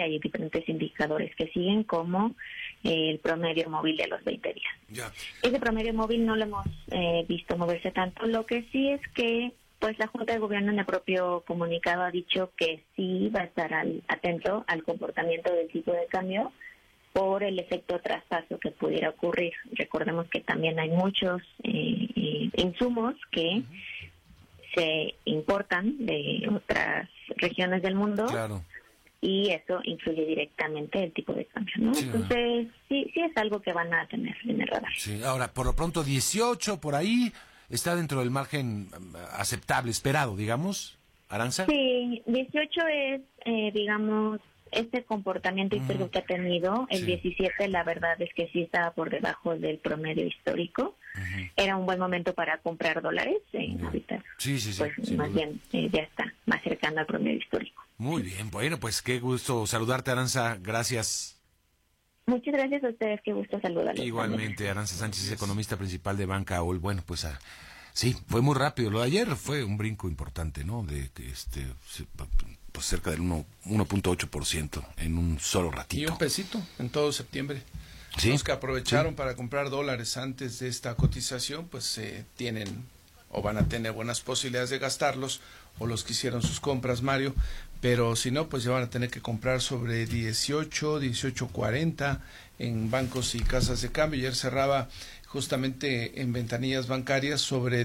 hay diferentes indicadores que siguen, como el promedio móvil de los 20 días. Ya. Ese promedio móvil no lo hemos visto moverse tanto. Lo que sí es que pues la Junta de Gobierno en el propio comunicado ha dicho que sí va a estar atento al comportamiento del tipo de cambio por el efecto traspaso que pudiera ocurrir. Recordemos que también hay muchos insumos que se importan de otras regiones del mundo. Claro. Y eso influye directamente el tipo de cambio, ¿no? Sí, entonces, sí es algo que van a tener en el radar. Sí, ahora, por lo pronto, 18 por ahí está dentro del margen aceptable, esperado, digamos, Arantxa. Sí, 18 es, digamos, este comportamiento histórico que ha tenido. El 17, la verdad es que sí estaba por debajo del promedio histórico. Era un buen momento para comprar dólares. Ahorita, sí. pues más bien ya está más cercano al promedio histórico. Muy bien, bueno, pues qué gusto saludarte, Arantxa, gracias. Muchas gracias a ustedes, qué gusto saludarlos. Igualmente, Arantxa Sánchez, economista principal de Banca OL. Bueno, pues sí, fue muy rápido. Lo de ayer fue un brinco importante, ¿no? De pues cerca del 1.8% en un solo ratito. Y un pesito en todo septiembre. ¿Sí? Los que aprovecharon para comprar dólares antes de esta cotización, pues tienen o van a tener buenas posibilidades de gastarlos, o los que hicieron sus compras, Mario, pero si no, pues ya van a tener que comprar sobre 18.40 en bancos y casas de cambio. Ayer cerraba justamente en ventanillas bancarias sobre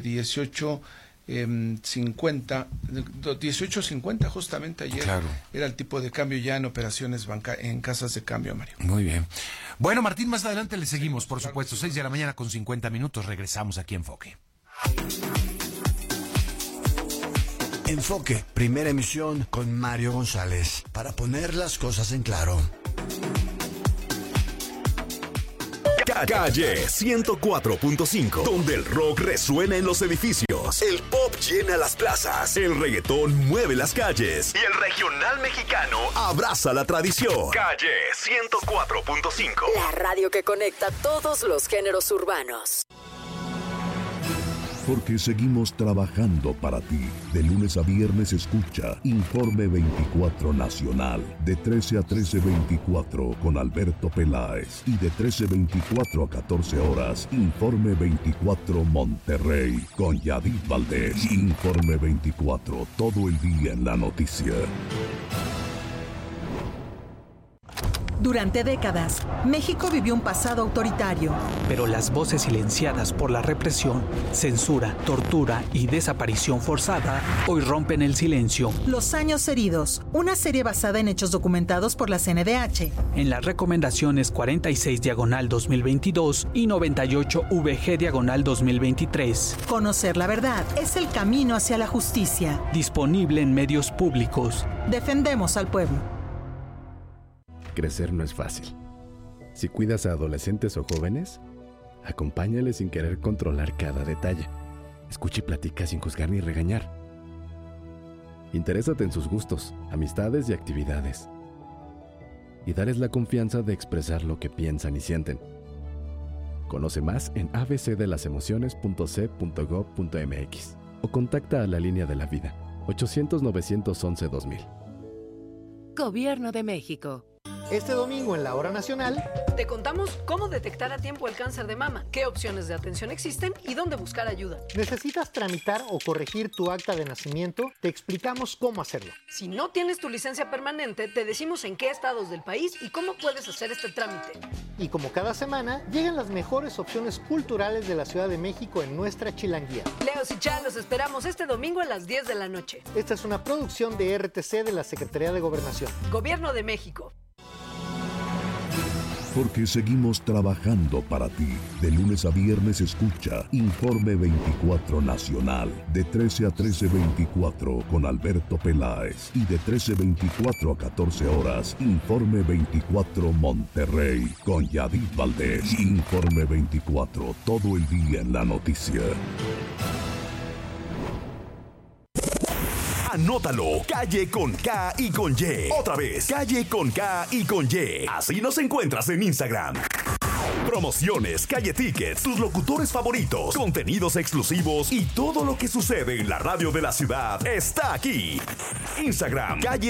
18.50 justamente ayer. Claro. Era el tipo de cambio ya en operaciones en casas de cambio, Mario. Muy bien. Bueno, Martín, más adelante le seguimos, por supuesto. 6:50 a.m. Regresamos aquí a Enfoque. Enfoque, primera emisión con Mario González, para poner las cosas en claro. Calle 104.5, donde el rock resuena en los edificios, el pop llena las plazas, el reggaetón mueve las calles y el regional mexicano abraza la tradición. Calle 104.5, la radio que conecta todos los géneros urbanos. Porque seguimos trabajando para ti. De lunes a viernes escucha Informe 24 Nacional, de 13 a 13:24 con Alberto Peláez, y de 13:24 a 14 horas, Informe 24 Monterrey con Yadid Valdés. Informe 24, todo el día en la noticia. Durante décadas, México vivió un pasado autoritario. Pero las voces silenciadas por la represión, censura, tortura y desaparición forzada hoy rompen el silencio. Los años heridos, una serie basada en hechos documentados por la CNDH. En las recomendaciones 46/2022 y 98/VG/2023. Conocer la verdad es el camino hacia la justicia. Disponible en medios públicos. Defendemos al pueblo. Crecer no es fácil. Si cuidas a adolescentes o jóvenes, acompáñales sin querer controlar cada detalle. Escucha y platica sin juzgar ni regañar. Interésate en sus gustos, amistades y actividades. Y darles la confianza de expresar lo que piensan y sienten. Conoce más en abcdelasemociones.c.gov.mx o contacta a la Línea de la Vida, 800-911-2000. Gobierno de México. Este domingo en la Hora Nacional te contamos cómo detectar a tiempo el cáncer de mama, qué opciones de atención existen y dónde buscar ayuda. ¿Necesitas tramitar o corregir tu acta de nacimiento? Te explicamos cómo hacerlo. Si no tienes tu licencia permanente, te decimos en qué estados del país y cómo puedes hacer este trámite. Y como cada semana, llegan las mejores opciones culturales de la Ciudad de México en nuestra Chilanguía. Leos y Chá, los esperamos este domingo a las 10 de la noche. Esta es una producción de RTC de la Secretaría de Gobernación. Gobierno de México. Porque seguimos trabajando para ti. De lunes a viernes escucha Informe 24 Nacional, de 13 a 13:24 con Alberto Peláez, y de 13:24 a 14 horas, Informe 24 Monterrey con Yadid Valdés. Informe 24, todo el día en la noticia. Anótalo, Calle con K y con Y. Otra vez, Calle con K y con Y. Así nos encuentras en Instagram. Promociones, Calle Tickets, tus locutores favoritos, contenidos exclusivos y todo lo que sucede en la radio de la ciudad está aquí. Instagram, Calle